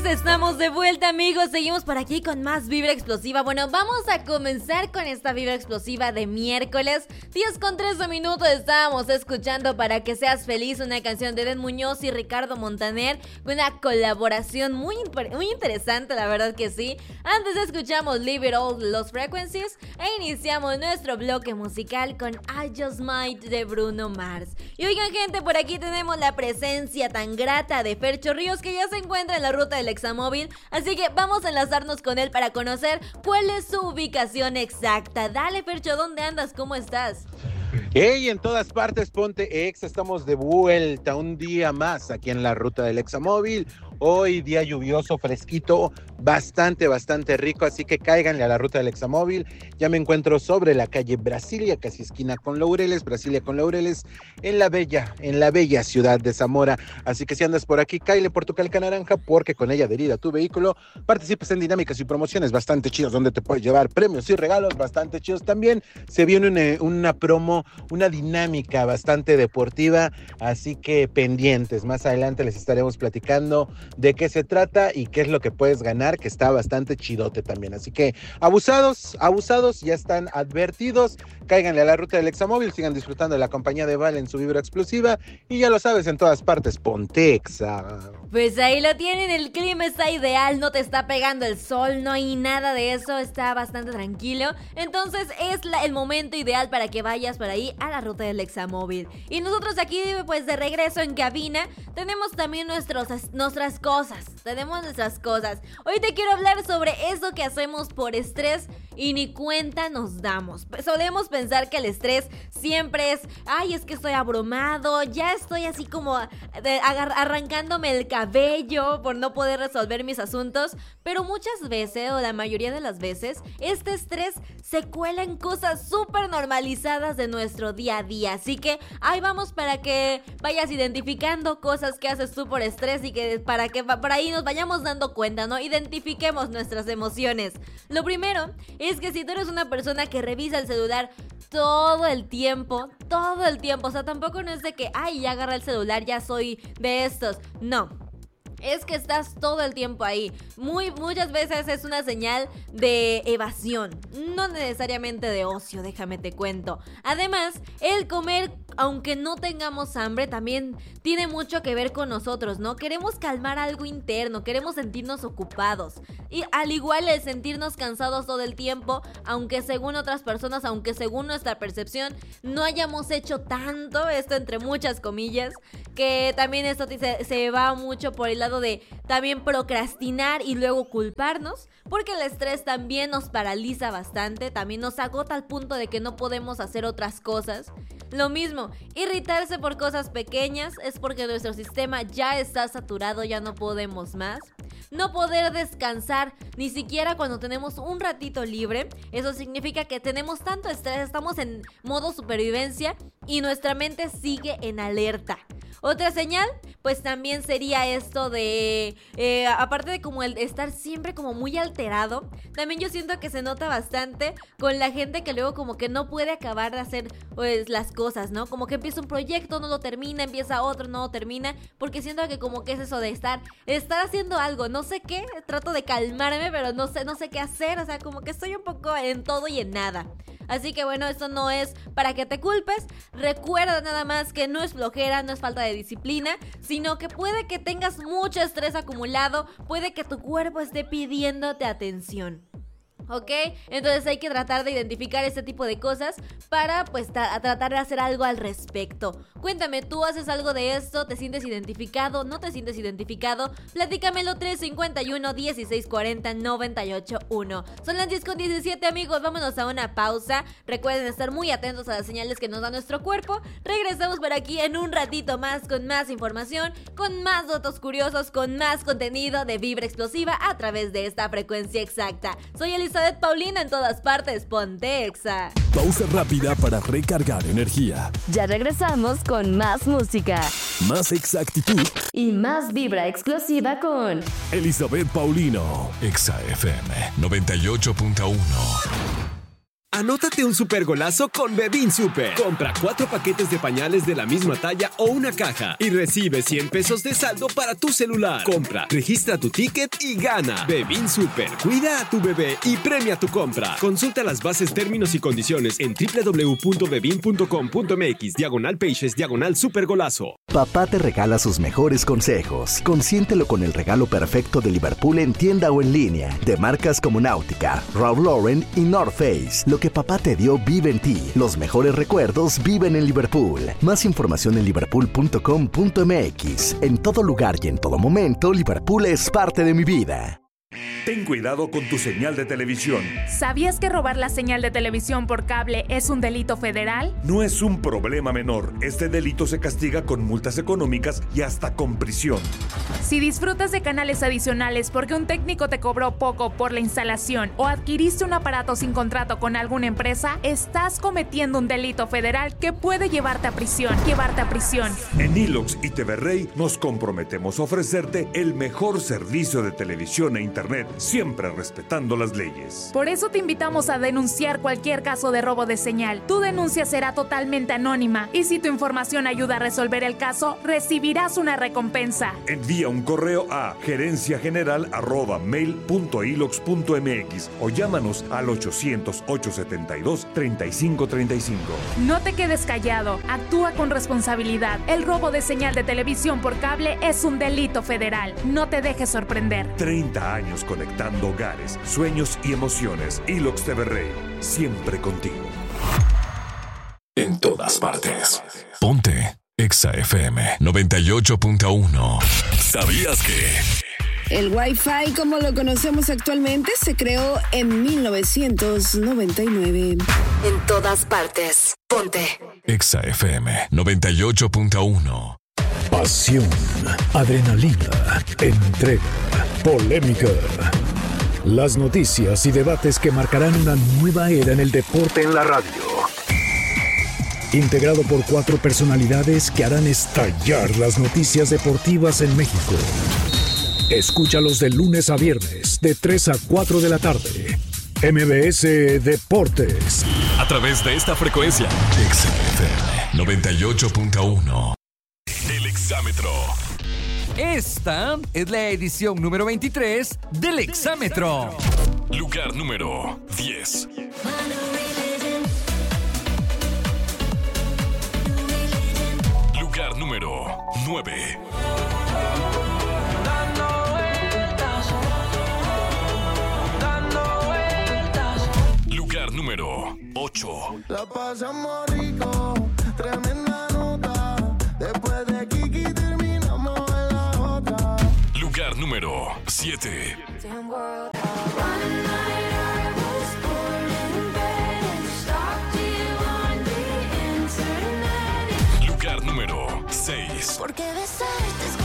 Estamos de vuelta, amigos, seguimos por aquí con más Vibra Explosiva. Bueno, vamos a comenzar con esta Vibra Explosiva de miércoles 10:13 estábamos escuchando Para que seas feliz, una canción de Eden Muñoz y Ricardo Montaner, una colaboración muy interesante, la verdad que sí. Antes escuchamos Leave It All, Los Frequencies, e iniciamos nuestro bloque musical con I Just Might de Bruno Mars. Y oigan, gente, por aquí tenemos la presencia tan grata de Fercho Ríos, que ya se encuentra en la ruta del Examóvil, así que vamos a enlazarnos con él para conocer cuál es su ubicación exacta. Dale, Fercho, ¿dónde andas? ¿Cómo estás? Hey, en todas partes, ponte ex, estamos de vuelta un día más aquí en la ruta del Examóvil. Hoy día lluvioso, fresquito, bastante rico, así que cáiganle a la ruta del Examóvil. Ya me encuentro sobre la calle Brasilia, casi esquina con Laureles, Brasilia con Laureles, en la bella ciudad de Zamora. Así que si andas por aquí, cáile por tu calca naranja, porque con ella adherida a tu vehículo participes en dinámicas y promociones bastante chidas, donde te puedes llevar premios y regalos bastante chidos. También se viene una promo, una dinámica bastante deportiva, así que pendientes. Más adelante les estaremos platicando de qué se trata y qué es lo que puedes ganar, que está bastante chidote también. Así que abusados, ya están advertidos. Cáiganle a la ruta del Examóvil, sigan disfrutando de la compañía de Val en su Vibra Explosiva y ya lo sabes, en todas partes, ponte Exa. Pues ahí lo tienen, el clima está ideal, no te está pegando el sol, no hay nada de eso, está bastante tranquilo. Entonces es el momento ideal para que vayas por ahí a la ruta del Examóvil. Y nosotros aquí, pues de regreso en cabina, tenemos también nuestras cosas. Hoy te quiero hablar sobre eso que hacemos por estrés y ni cuenta nos damos. Solemos pensar que el estrés siempre es, ay, es que estoy abrumado, ya estoy así como arrancándome el cabello por no poder resolver mis asuntos. Pero muchas veces, o la mayoría de las veces, este estrés se cuela en cosas súper normalizadas de nuestro día a día. Así que ahí vamos para que vayas identificando cosas que haces tú por estrés y que para que por ahí nos vayamos dando cuenta, ¿no? Identifiquemos nuestras emociones. Lo primero es que si tú eres una persona que revisa el celular todo el tiempo, o sea, tampoco no es de que, ay, ya agarra el celular, ya soy de estos, no. Es que estás todo el tiempo ahí. Muchas veces es una señal de evasión, no necesariamente de ocio, déjame te cuento. Además, el comer, aunque no tengamos hambre, también tiene mucho que ver con nosotros, ¿no? Queremos calmar algo interno, queremos sentirnos ocupados. Y al igual el sentirnos cansados todo el tiempo, aunque según otras personas, aunque según nuestra percepción, no hayamos hecho tanto, esto entre muchas comillas, que también esto se va mucho por el lado de también procrastinar y luego culparnos, porque el estrés también nos paraliza bastante, también nos agota al punto de que no podemos hacer otras cosas. Lo mismo, irritarse por cosas pequeñas es porque nuestro sistema ya está saturado, ya no podemos más. No poder descansar ni siquiera cuando tenemos un ratito libre, eso significa que tenemos tanto estrés, estamos en modo supervivencia y nuestra mente sigue en alerta. Otra señal, pues también sería esto de, aparte de como el estar siempre como muy alterado, también yo siento que se nota bastante con la gente que luego como que no puede acabar de hacer pues las cosas, ¿no? Como que empieza un proyecto, no lo termina, empieza otro, no lo termina, porque siento que como que es eso de estar haciendo algo, no sé qué, trato de calmarme, pero no sé qué hacer, o sea, como que estoy un poco en todo y en nada. Así que bueno, esto no es para que te culpes, recuerda nada más que no es flojera, no es falta de disciplina, sino que puede que tengas mucho estrés acumulado, puede que tu cuerpo esté pidiéndote atención. ¿Ok? Entonces hay que tratar de identificar este tipo de cosas para pues tratar de hacer algo al respecto. Cuéntame, ¿tú haces algo de esto? ¿Te sientes identificado? ¿No te sientes identificado? Platícamelo 351-1640-981. Son las 10:17, amigos, vámonos a una pausa. Recuerden estar muy atentos a las señales que nos da nuestro cuerpo. Regresamos por aquí en un ratito más con más información, con más datos curiosos, con más contenido de Vibra Explosiva a través de esta frecuencia exacta. Soy Elizabeth Paulina, en todas partes, ponte Exa. Pausa rápida para recargar energía. Ya regresamos con más música, más exactitud y más Vibra Explosiva con Elizabeth Paulino, Exa FM 98.1. Anótate un super golazo con Bebin Super. Compra 4 paquetes de pañales de la misma talla o una caja y recibe 100 pesos de saldo para tu celular. Compra, registra tu ticket y gana. Bebin Super. Cuida a tu bebé y premia tu compra. Consulta las bases, términos y condiciones en www.bebin.com.mx/pages/supergolazo. Papá te regala sus mejores consejos. Consiéntelo con el regalo perfecto de Liverpool en tienda o en línea. De marcas como Náutica, Ralph Lauren y North Face. Lo que papá te dio vive en ti. Los mejores recuerdos viven en Liverpool. Más información en liverpool.com.mx. En todo lugar y en todo momento, Liverpool es parte de mi vida. Ten cuidado con tu señal de televisión. ¿Sabías que robar la señal de televisión por cable es un delito federal? No es un problema menor. Este delito se castiga con multas económicas y hasta con prisión. Si disfrutas de canales adicionales porque un técnico te cobró poco por la instalación o adquiriste un aparato sin contrato con alguna empresa, estás cometiendo un delito federal que puede llevarte a prisión. En Ilox y TV Rey nos comprometemos a ofrecerte el mejor servicio de televisión e internet, siempre respetando las leyes. Por eso te invitamos a denunciar cualquier caso de robo de señal. Tu denuncia será totalmente anónima y si tu información ayuda a resolver el caso, recibirás una recompensa. Envía un correo a gerenciageneral@mail.ilox.mx o llámanos al 800-872-3535. No te quedes callado, actúa con responsabilidad. El robo de señal de televisión por cable es un delito federal. No te dejes sorprender. 30 años conectando hogares, sueños y emociones. Ilox TV Rey, siempre contigo. En todas partes. Ponte Exa FM 98.1. ¿Sabías que? El Wi-Fi, como lo conocemos actualmente, se creó en 1999. En todas partes. Ponte Exa FM 98.1. Pasión, adrenalina, entrega, polémica. Las noticias y debates que marcarán una nueva era en el deporte en la radio. Integrado por 4 personalidades que harán estallar las noticias deportivas en México. Escúchalos de lunes a viernes, de 3 a 4 de la tarde. MBS Deportes. A través de esta frecuencia, Exa FM 98.1. El Exámetro. Esta es la edición número 23 del Exámetro. Lugar número 10. Lugar número 9. Lugar número 8. La pasamos rico, tremenda nota. Después de Kiki terminamos en la otra. Lugar número 7. Lugar número 6. Porque besarte es